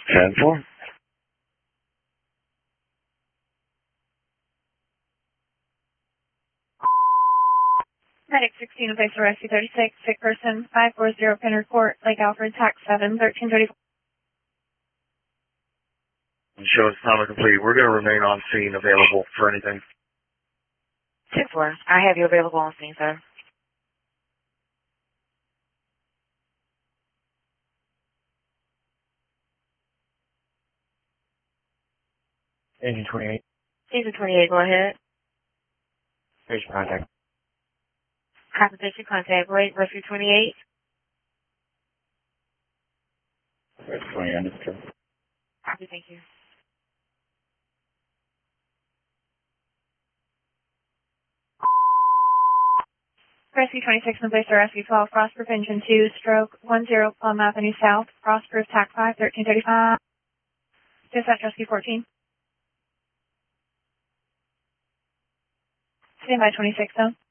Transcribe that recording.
10-4. Medic 16 in place for rescue 36, sick person, 540 Penn Court, Lake Alfred, tax 7, 1334. Show us time complete. We're going to remain on scene available for anything. 10-4. I have you available on scene, sir. Agent 28. Agent 28, go ahead. Station contact. Compensation contact rate, rescue 28. Rescue 28 understood. Copy, thank you. Rescue 26 in place for rescue 12, Prosper Engine 2, stroke 10 Plum Avenue South, Prosper tax 5, 1335. Dispatch rescue 14. Stand by 26 zone.